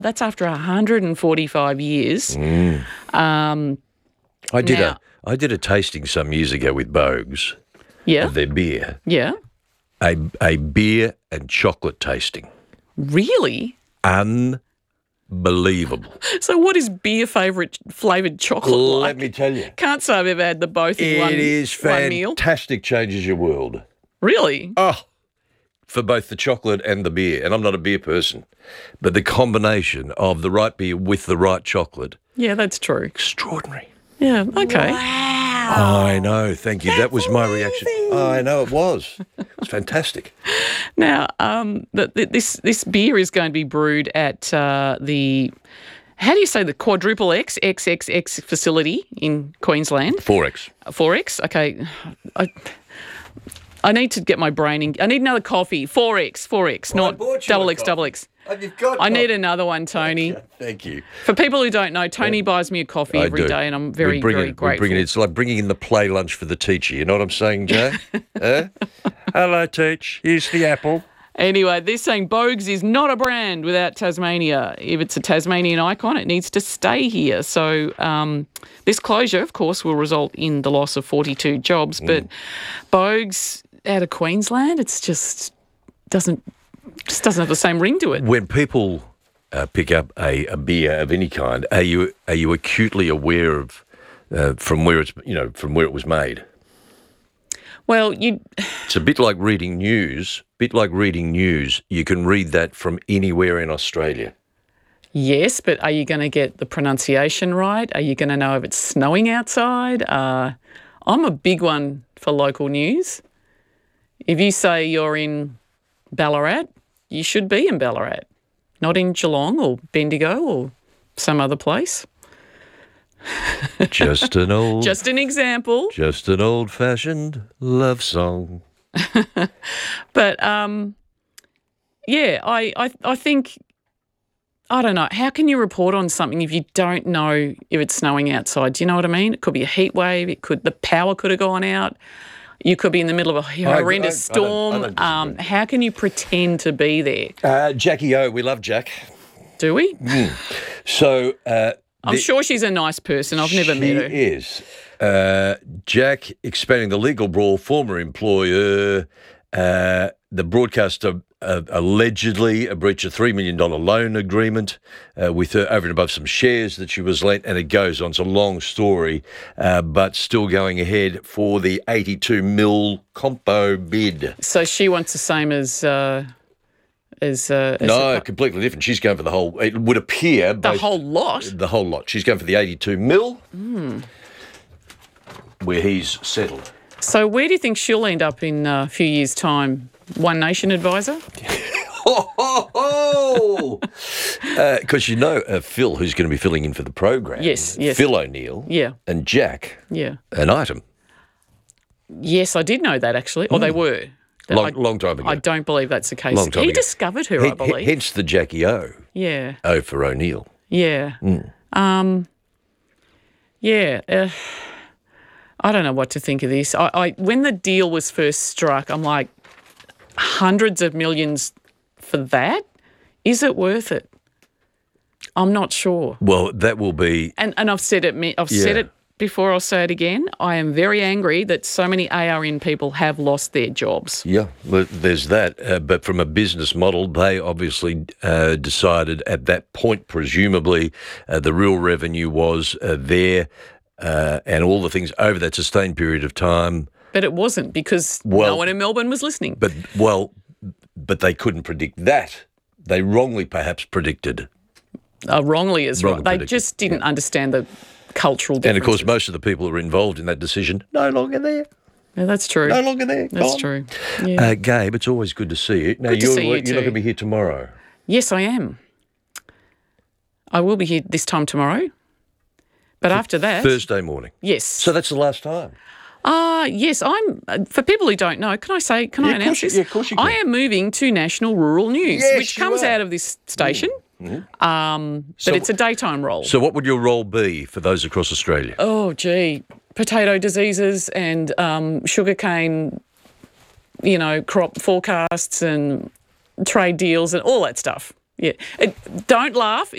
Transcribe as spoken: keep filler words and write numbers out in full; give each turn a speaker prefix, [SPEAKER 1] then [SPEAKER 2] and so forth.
[SPEAKER 1] That's after one hundred forty-five years.
[SPEAKER 2] Mm.
[SPEAKER 1] Um,
[SPEAKER 2] I did
[SPEAKER 1] now,
[SPEAKER 2] a I did a tasting some years ago with Bogues
[SPEAKER 1] yeah,
[SPEAKER 2] of their beer.
[SPEAKER 1] yeah.
[SPEAKER 2] A a beer and chocolate tasting.
[SPEAKER 1] Really?
[SPEAKER 2] Unbelievable.
[SPEAKER 1] So what is beer favourite flavoured chocolate
[SPEAKER 2] Let
[SPEAKER 1] like?
[SPEAKER 2] me tell you.
[SPEAKER 1] Can't say I've ever had the both in
[SPEAKER 2] It
[SPEAKER 1] one,
[SPEAKER 2] is
[SPEAKER 1] one meal.
[SPEAKER 2] fantastic, changes your world.
[SPEAKER 1] Really?
[SPEAKER 2] Oh, for both the chocolate and the beer. And I'm not a beer person, but the combination of the right beer with the right chocolate,
[SPEAKER 1] Yeah, that's true.
[SPEAKER 2] extraordinary.
[SPEAKER 1] Yeah, okay.
[SPEAKER 2] I know, thank you. That was my reaction. I know, it was. It was fantastic.
[SPEAKER 1] Now, um, the, the, this this beer is going to be brewed at uh, the, how do you say, the quadruple X, X X X facility in Queensland?
[SPEAKER 2] four X.
[SPEAKER 1] four X? Okay. I, I need to get my brain in. I need another coffee. four X, four X,
[SPEAKER 2] Well, I
[SPEAKER 1] not
[SPEAKER 2] bought you
[SPEAKER 1] double
[SPEAKER 2] a
[SPEAKER 1] X,
[SPEAKER 2] coffee.
[SPEAKER 1] double X.
[SPEAKER 2] Oh, you've got
[SPEAKER 1] I need
[SPEAKER 2] coffee.
[SPEAKER 1] another one, Tony.
[SPEAKER 2] Thank you.
[SPEAKER 1] For people who don't know, Tony buys me a coffee
[SPEAKER 2] I
[SPEAKER 1] every
[SPEAKER 2] do.
[SPEAKER 1] day, and I'm very,
[SPEAKER 2] we bring
[SPEAKER 1] very
[SPEAKER 2] it,
[SPEAKER 1] grateful.
[SPEAKER 2] We bring it. It's like bringing in the play lunch for the teacher. You know what I'm saying, Jay? eh? Hello, Teach. Here's the apple.
[SPEAKER 1] Anyway, they're saying Bogues is not a brand without Tasmania. If it's a Tasmanian icon, it needs to stay here. So um, this closure, of course, will result in the loss of forty-two jobs. But Bogues out of Queensland, it's just doesn't just doesn't have the same ring to it.
[SPEAKER 2] When people uh, pick up a, a beer of any kind, are you are you acutely aware of uh, from where it's you know from where it was made?
[SPEAKER 1] Well, you
[SPEAKER 2] It's a bit like reading news. Bit like reading news. You can read that from anywhere in Australia.
[SPEAKER 1] yes, but are you going to get the pronunciation right? Are you going to know if it's snowing outside? Uh, I'm a big one for local news. If you say you're in Ballarat, you should be in Ballarat, not in Geelong or Bendigo or some other place.
[SPEAKER 2] Just an old,
[SPEAKER 1] Just an example.
[SPEAKER 2] just an old-fashioned love song.
[SPEAKER 1] But, um, yeah, I, I, I think, I don't know, how can you report on something if you don't know if it's snowing outside? Do you know what I mean? It could be a heat wave. It could, the power could have gone out. You could be in the middle of a horrendous
[SPEAKER 2] I- I don't- I
[SPEAKER 1] storm.
[SPEAKER 2] don't
[SPEAKER 1] um,
[SPEAKER 2] disagree.
[SPEAKER 1] how can you pretend to be there?
[SPEAKER 2] Uh, Jackie O, we love Jack.
[SPEAKER 1] Do we?
[SPEAKER 2] So uh,
[SPEAKER 1] I'm
[SPEAKER 2] the-
[SPEAKER 1] sure she's a nice person. I've never met her.
[SPEAKER 2] She is. Uh, Jack expanding the legal brawl, former employer, uh, the broadcaster uh, allegedly a breach of three million dollars loan agreement uh, with her over and above some shares that she was lent, and it goes on. It's a long story, uh, but still going ahead for the eighty-two mil compo bid.
[SPEAKER 1] So she wants the same as uh, as, uh, as
[SPEAKER 2] No, completely different. She's going for the whole, it would appear.
[SPEAKER 1] the whole lot.
[SPEAKER 2] The whole lot. She's going for the eighty-two mil, where he's settled.
[SPEAKER 1] So where do you think she'll end up in uh, a few years' time? One Nation advisor?
[SPEAKER 2] Ho, ho, ho! Because you know uh, Phil, who's going to be filling in for the program.
[SPEAKER 1] Yes, yes.
[SPEAKER 2] Phil O'Neill.
[SPEAKER 1] Yeah.
[SPEAKER 2] And Jack,
[SPEAKER 1] Yeah.
[SPEAKER 2] an item.
[SPEAKER 1] Yes, I did know that actually. Or they were.
[SPEAKER 2] Long,
[SPEAKER 1] I,
[SPEAKER 2] long time ago.
[SPEAKER 1] I don't believe that's the case.
[SPEAKER 2] Long time
[SPEAKER 1] he
[SPEAKER 2] ago.
[SPEAKER 1] discovered her,
[SPEAKER 2] He-
[SPEAKER 1] I
[SPEAKER 2] he-
[SPEAKER 1] believe.
[SPEAKER 2] hence the Jackie O.
[SPEAKER 1] yeah.
[SPEAKER 2] O for O'Neill.
[SPEAKER 1] Yeah. Um, yeah. Uh, I don't know what to think of this. I, I when the deal was first struck, I'm like, hundreds of millions for that? Is it worth it? I'm not sure.
[SPEAKER 2] Well, that will be.
[SPEAKER 1] And and I've said it. I've said
[SPEAKER 2] Yeah.
[SPEAKER 1] it before. I'll say it again. I am very angry that so many A R N people have lost their jobs.
[SPEAKER 2] Yeah, well, there's that. Uh, but from a business model, they obviously uh, decided at that point, presumably, uh, the real revenue was uh, there uh, and all the things over that sustained period of time.
[SPEAKER 1] But it wasn't because
[SPEAKER 2] Well-
[SPEAKER 1] no one in Melbourne was listening.
[SPEAKER 2] But, well, but they couldn't predict that. They wrongly perhaps predicted.
[SPEAKER 1] Uh, wrongly is
[SPEAKER 2] Wrongly
[SPEAKER 1] right. They
[SPEAKER 2] predicted,
[SPEAKER 1] just didn't understand the cultural
[SPEAKER 2] And,
[SPEAKER 1] differences.
[SPEAKER 2] of course, most of the people who were involved in that decision, no longer there.
[SPEAKER 1] Yeah, that's true.
[SPEAKER 2] No longer there.
[SPEAKER 1] That's
[SPEAKER 2] Gone.
[SPEAKER 1] true. Yeah.
[SPEAKER 2] Uh, Gabe, it's always good to see you. Now,
[SPEAKER 1] Good to
[SPEAKER 2] you're,
[SPEAKER 1] see you
[SPEAKER 2] you're not
[SPEAKER 1] too.
[SPEAKER 2] going to be here tomorrow.
[SPEAKER 1] Yes, I am. I will be here this time tomorrow. But after that,
[SPEAKER 2] Thursday morning.
[SPEAKER 1] yes.
[SPEAKER 2] So that's the last time.
[SPEAKER 1] Uh, yes, I'm, uh, for people who don't know, can I say, can
[SPEAKER 2] Yeah,
[SPEAKER 1] I
[SPEAKER 2] of
[SPEAKER 1] announce
[SPEAKER 2] course you-
[SPEAKER 1] this?
[SPEAKER 2] yeah, of course you can.
[SPEAKER 1] I am moving to National Rural News,
[SPEAKER 2] Yes,
[SPEAKER 1] which
[SPEAKER 2] you
[SPEAKER 1] comes
[SPEAKER 2] are.
[SPEAKER 1] out of this station, um, but
[SPEAKER 2] So-
[SPEAKER 1] it's a daytime role.
[SPEAKER 2] So what would your role be for those across Australia?
[SPEAKER 1] oh, gee, potato diseases and um, sugarcane, you know, crop forecasts and trade deals and all that stuff. Yeah. Uh, Don't laugh.